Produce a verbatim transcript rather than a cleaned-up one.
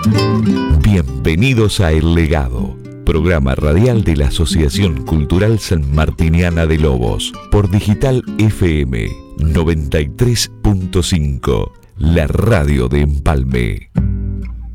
Bienvenidos a El Legado, programa radial de la Asociación Cultural Sanmartiniana de Lobos, por Digital F M noventa y tres punto cinco, la radio de Empalme.